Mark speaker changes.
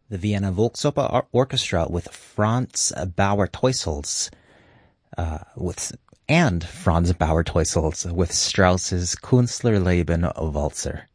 Speaker 1: The Vienna Volksoper Orchestra with Franz Bauer-Teufels with Strauss's Künstlerleben Walzer.